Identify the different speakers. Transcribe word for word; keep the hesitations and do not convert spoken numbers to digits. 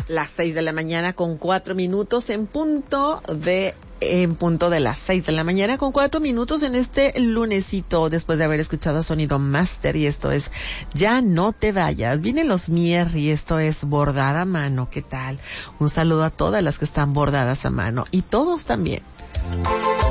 Speaker 1: Las seis de la mañana con cuatro minutos en punto de en punto de las seis de la mañana con cuatro minutos en este lunesito, después de haber escuchado Sonido Master, y esto es Ya No Te Vayas. Vienen los Mier y esto es bordada a mano. ¿Qué tal? Un saludo a todas las que están bordadas a mano y todos también.